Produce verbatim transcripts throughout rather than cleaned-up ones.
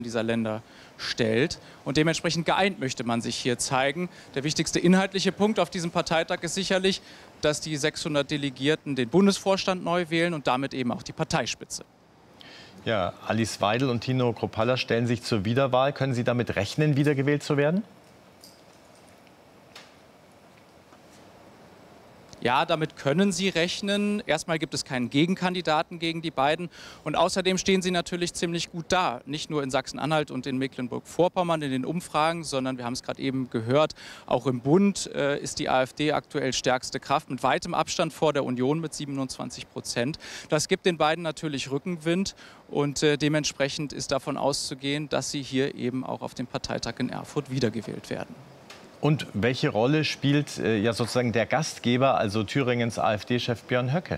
dieser Länder stellt. Und dementsprechend geeint möchte man sich hier zeigen. Der wichtigste inhaltliche Punkt auf diesem Parteitag ist sicherlich, dass die sechshundert Delegierten den Bundesvorstand neu wählen und damit eben auch die Parteispitze. Ja, Alice Weidel und Tino Kruppalla stellen sich zur Wiederwahl. Können Sie damit rechnen, wiedergewählt zu werden? Ja, damit können Sie rechnen. Erstmal gibt es keinen Gegenkandidaten gegen die beiden. Und außerdem stehen sie natürlich ziemlich gut da. Nicht nur in Sachsen-Anhalt und in Mecklenburg-Vorpommern in den Umfragen, sondern wir haben es gerade eben gehört, auch im Bund äh, ist die AfD aktuell stärkste Kraft mit weitem Abstand vor der Union mit siebenundzwanzig Prozent. Das gibt den beiden natürlich Rückenwind und äh, dementsprechend ist davon auszugehen, dass sie hier eben auch auf dem Parteitag in Erfurt wiedergewählt werden. Und welche Rolle spielt äh, ja sozusagen der Gastgeber, also Thüringens AfD-Chef Björn Höcke?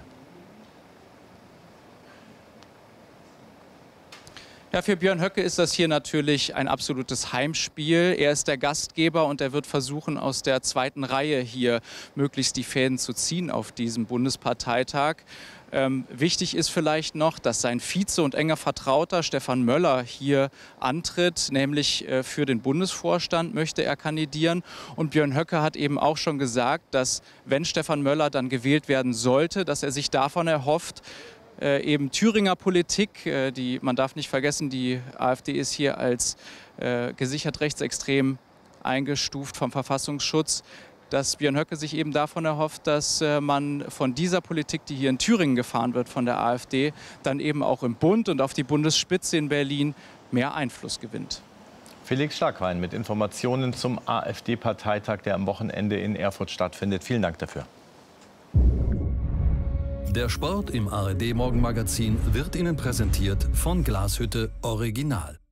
Ja, für Björn Höcke ist das hier natürlich ein absolutes Heimspiel. Er ist der Gastgeber und er wird versuchen, aus der zweiten Reihe hier möglichst die Fäden zu ziehen auf diesem Bundesparteitag. Ähm, wichtig ist vielleicht noch, dass sein Vize und enger Vertrauter Stefan Möller hier antritt, nämlich äh, für den Bundesvorstand möchte er kandidieren. Und Björn Höcke hat eben auch schon gesagt, dass wenn Stefan Möller dann gewählt werden sollte, dass er sich davon erhofft, Äh, eben Thüringer Politik, äh, die, man darf nicht vergessen, die AfD ist hier als äh, gesichert rechtsextrem eingestuft vom Verfassungsschutz, dass Björn Höcke sich eben davon erhofft, dass äh, man von dieser Politik, die hier in Thüringen gefahren wird von der AfD, dann eben auch im Bund und auf die Bundesspitze in Berlin mehr Einfluss gewinnt. Felix Schlagwein mit Informationen zum AfD-Parteitag, der am Wochenende in Erfurt stattfindet. Vielen Dank dafür. Der Sport im A R D-Morgenmagazin wird Ihnen präsentiert von Glashütte Original.